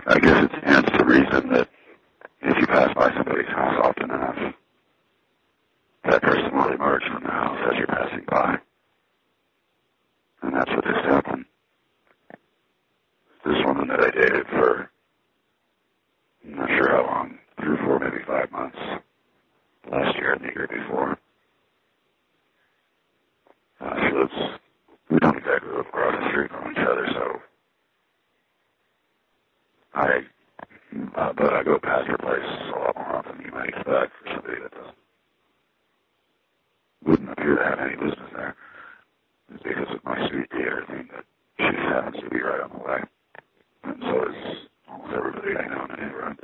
I guess it stands to reason that if you pass by somebody's house often enough, that person will emerge from the house as you're passing by. And that's what just happened. This woman that I dated for, I'm not sure how long, 3 or 4, maybe 5 months, last year and the year before. We don't exactly live across the street from each other, so but I go past her place a lot more often than you might expect for somebody that wouldn't appear to have any business there. It's because of my sweet theater thing that she happens to be right on the way. And so is almost everybody I know in the neighborhood.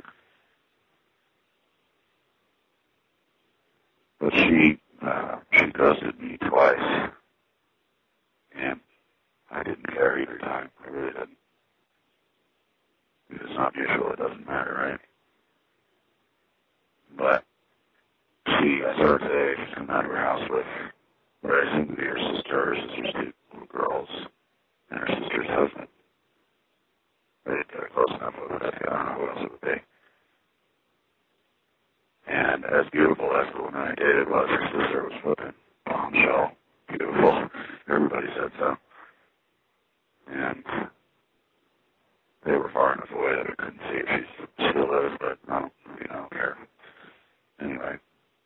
But she ghosted me twice. And I didn't care either time. I really didn't. If it's not mutual, it doesn't matter, right? But I saw her today. She's come out of her house with what I assume to be her sister's 2 little girls, and her sister's husband. They didn't get close enough with it. I don't know who else it would be. And as beautiful as the woman I dated was, her sister was flipping bombshell. Beautiful. Everybody said so. And they were far enough away that I couldn't see if she still lives, but no, I don't care. Anyway.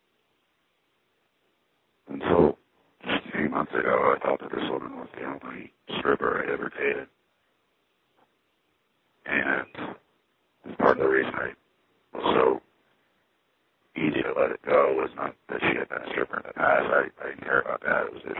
And so, just a few months ago, I thought that this woman was the only stripper I'd ever dated. And it's part of the reason I was so easy to let it go was not that she had been a stripper in the past. I didn't care about that. It was that